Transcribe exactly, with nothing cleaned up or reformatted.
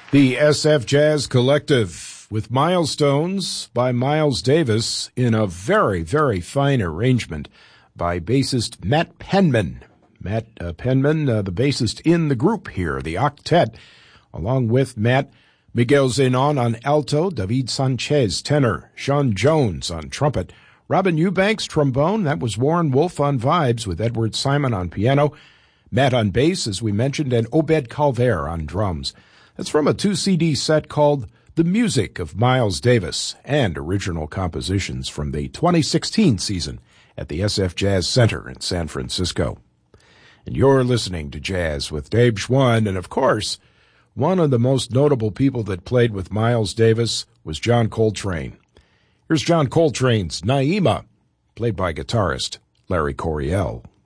The S F Jazz Collective with Milestones by Miles Davis in a very, very fine arrangement by bassist Matt Penman. Matt uh, Penman, uh, the bassist in the group here, the octet, along with Matt, Miguel Zenon on alto, David Sanchez tenor, Sean Jones on trumpet, Robin Eubanks trombone, that was Warren Wolf on vibes with Edward Simon on piano, Matt on bass, as we mentioned, and Obed Calver on drums. That's from a two-C D set called The Music of Miles Davis and original compositions from the twenty sixteen season at the S F Jazz Center in San Francisco. And you're listening to Jazz with Dave Schwann, and of course, one of the most notable people that played with Miles Davis was John Coltrane. Here's John Coltrane's Naima, played by guitarist Larry Coryell.